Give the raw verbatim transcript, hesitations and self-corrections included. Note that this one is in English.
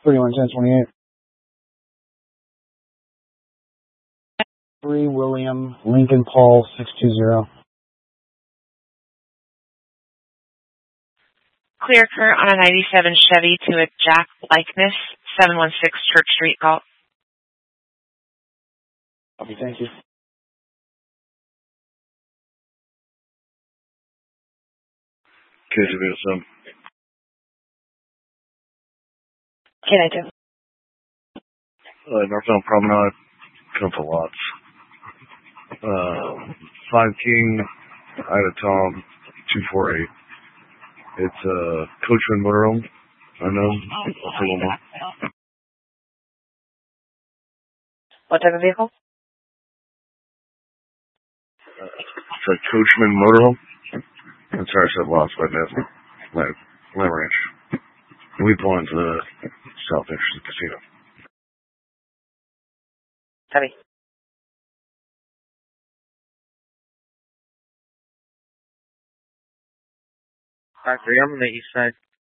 thirty-one ten twenty-eight. three William Lincoln Paul six two zero. Clear current on a ninety-seven Chevy to a Jack Likeness, seven one six Church Street, Galt. Okay, thank you. K T V S M. Can I do? Uh, Northbound Promenade, couple lots. Uh, five King, Ida Tom, two four eight. It's uh, Coachman Motorhome. I know. I'll say one more. What type of vehicle? Uh, it's a Coachman Motorhome. I'm sorry I said lost, but that's Lamb, Lamb Ranch. We pull into the South Entrance of the casino. Heavy. five three, I'm on the east side.